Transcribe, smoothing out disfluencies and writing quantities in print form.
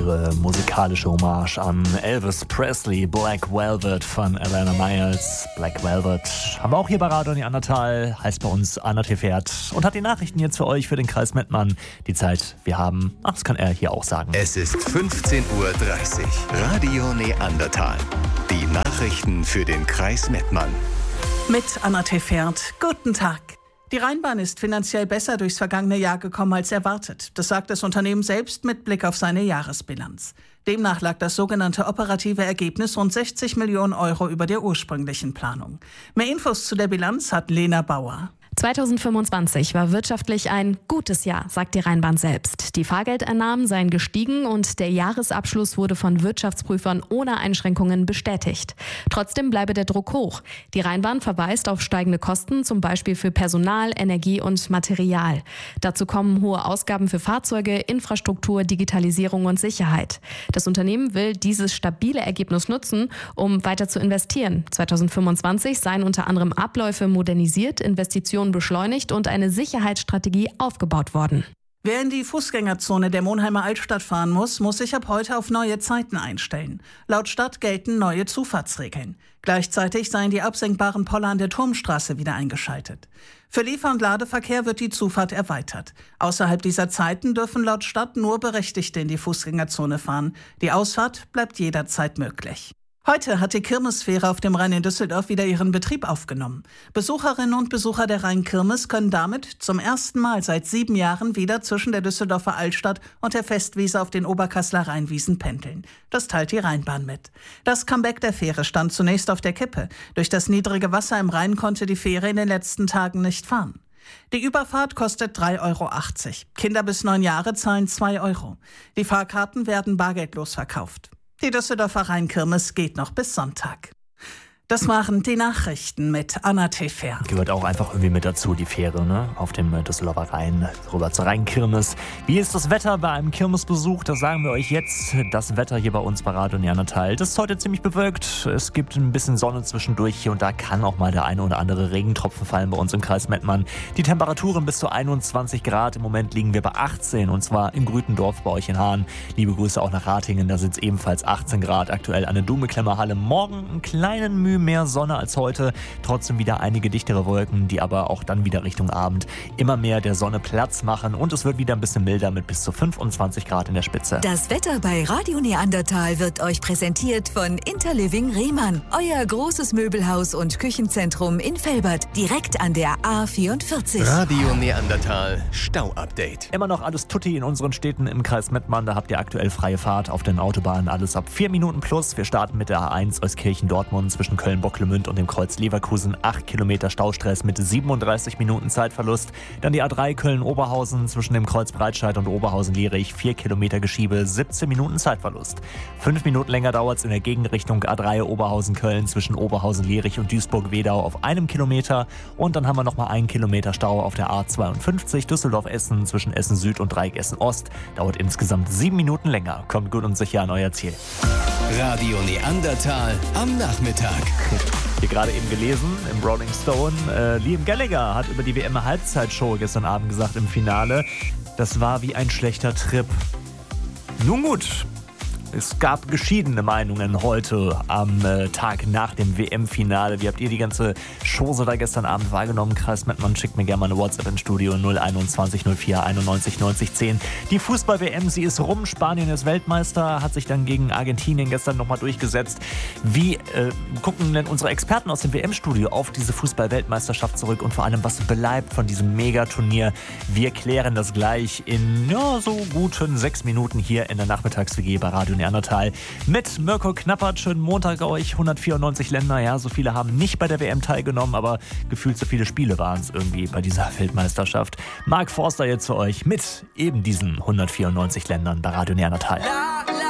legendäre musikalische Hommage an Elvis Presley, Black Velvet von Alana Miles. Black Velvet haben wir auch hier bei Radio Neandertal, heißt bei uns Anna Tefert und hat die Nachrichten jetzt für euch, für den Kreis Mettmann. Die Zeit, wir haben, das kann er hier auch sagen. Es ist 15:30 Uhr. Radio Neandertal. Die Nachrichten für den Kreis Mettmann. Mit Anna Tefert. Guten Tag. Die Rheinbahn ist finanziell besser durchs vergangene Jahr gekommen als erwartet. Das sagt das Unternehmen selbst mit Blick auf seine Jahresbilanz. Demnach lag das sogenannte operative Ergebnis rund 60 Millionen Euro über der ursprünglichen Planung. Mehr Infos zu der Bilanz hat Lena Bauer. 2025 war wirtschaftlich ein gutes Jahr, sagt die Rheinbahn selbst. Die Fahrgeldeinnahmen seien gestiegen und der Jahresabschluss wurde von Wirtschaftsprüfern ohne Einschränkungen bestätigt. Trotzdem bleibe der Druck hoch. Die Rheinbahn verweist auf steigende Kosten, zum Beispiel für Personal, Energie und Material. Dazu kommen hohe Ausgaben für Fahrzeuge, Infrastruktur, Digitalisierung und Sicherheit. Das Unternehmen will dieses stabile Ergebnis nutzen, um weiter zu investieren. 2025 seien unter anderem Abläufe modernisiert, Investitionen beschleunigt und eine Sicherheitsstrategie aufgebaut worden. Wer in die Fußgängerzone der Monheimer Altstadt fahren muss sich ab heute auf neue Zeiten einstellen. Laut Stadt gelten neue Zufahrtsregeln. Gleichzeitig seien die absenkbaren Poller an der Turmstraße wieder eingeschaltet. Für Liefer- und Ladeverkehr wird die Zufahrt erweitert. Außerhalb dieser Zeiten dürfen laut Stadt nur Berechtigte in die Fußgängerzone fahren. Die Ausfahrt bleibt jederzeit möglich. Heute hat die Kirmesfähre auf dem Rhein in Düsseldorf wieder ihren Betrieb aufgenommen. Besucherinnen und Besucher der Rheinkirmes können damit zum ersten Mal seit 7 Jahren wieder zwischen der Düsseldorfer Altstadt und der Festwiese auf den Oberkasseler Rheinwiesen pendeln. Das teilt die Rheinbahn mit. Das Comeback der Fähre stand zunächst auf der Kippe. Durch das niedrige Wasser im Rhein konnte die Fähre in den letzten Tagen nicht fahren. Die Überfahrt kostet 3,80 Euro. Kinder bis 9 Jahre zahlen 2 Euro. Die Fahrkarten werden bargeldlos verkauft. Die Düsseldorfer Rheinkirmes geht noch bis Sonntag. Das waren die Nachrichten mit Anna Tefert. Gehört auch einfach irgendwie mit dazu, die Fähre, ne? Auf dem Düsseldorfer Rhein, rüber zur Rheinkirmes. Wie ist das Wetter bei einem Kirmesbesuch? Das sagen wir euch jetzt. Das Wetter hier bei uns bei Radio Neandertal. Das ist heute ziemlich bewölkt. Es gibt ein bisschen Sonne zwischendurch. Hier und da kann auch mal der eine oder andere Regentropfen fallen bei uns im Kreis Mettmann. Die Temperaturen bis zu 21 Grad. Im Moment liegen wir bei 18 und zwar in Grütendorf bei euch in Hahn. Liebe Grüße auch nach Ratingen. Da sind es ebenfalls 18 Grad. Aktuell eine Dume-Klemmerhalle. Morgen einen kleinen Mühe mehr Sonne als heute, trotzdem wieder einige dichtere Wolken, die aber auch dann wieder Richtung Abend immer mehr der Sonne Platz machen und es wird wieder ein bisschen milder mit bis zu 25 Grad in der Spitze. Das Wetter bei Radio Neandertal wird euch präsentiert von Interliving Rehmann, euer großes Möbelhaus und Küchenzentrum in Velbert, direkt an der A44. Radio Neandertal Stau-Update. Immer noch alles tutti in unseren Städten im Kreis Mettmann, da habt ihr aktuell freie Fahrt auf den Autobahnen, alles ab 4 Minuten plus. Wir starten mit der A1 Euskirchen-Dortmund zwischen Köln-Bocklemünd und dem Kreuz Leverkusen, 8 Kilometer Staustress mit 37 Minuten Zeitverlust. Dann die A3 Köln-Oberhausen zwischen dem Kreuz Breitscheid und Oberhausen-Lierich, 4 Kilometer Geschiebe, 17 Minuten Zeitverlust. 5 Minuten länger dauert es in der Gegenrichtung A3 Oberhausen-Köln zwischen Oberhausen-Lierich und Duisburg-Wedau auf 1 Kilometer. Und dann haben wir nochmal 1 Kilometer Stau auf der A52 Düsseldorf-Essen zwischen Essen-Süd und Dreieck Essen-Ost. Dauert insgesamt 7 Minuten länger. Kommt gut und sicher an euer Ziel. Radio Neandertal am Nachmittag. Hier gerade eben gelesen im Rolling Stone, Liam Gallagher hat über die WM-Halbzeitshow gestern Abend gesagt im Finale, das war wie ein schlechter Trip. Nun gut. Es gab geschiedene Meinungen heute am Tag nach dem WM-Finale. Wie habt ihr die ganze Chose da gestern Abend wahrgenommen? Kreis Mettmann, schickt mir gerne mal eine WhatsApp ins Studio 021 04 91 90 10. Die Fußball-WM, sie ist rum. Spanien ist Weltmeister, hat sich dann gegen Argentinien gestern nochmal durchgesetzt. Wie gucken denn unsere Experten aus dem WM-Studio auf diese Fußball-Weltmeisterschaft zurück und vor allem, was bleibt von diesem Megaturnier? Wir klären das gleich in so guten 6 Minuten hier in der Nachmittags-WG bei Radio Neandertal mit Mirko Knappert. Schönen Montag euch. 194 Länder, ja, so viele haben nicht bei der WM teilgenommen, aber gefühlt so viele Spiele waren es irgendwie bei dieser Weltmeisterschaft. Mark Forster jetzt für euch mit eben diesen 194 Ländern bei Radio Neandertal.